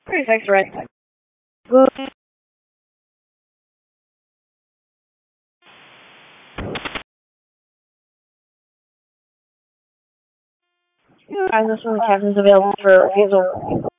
Prefix right. Good. Guys, this one the captain's available for Hazel.